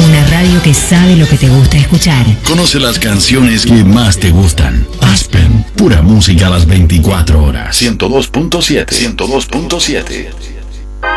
Una radio que sabe lo que te gusta escuchar. Conoce las canciones que más te gustan. Aspen, pura música a las 24 horas. 102.7. 102.7.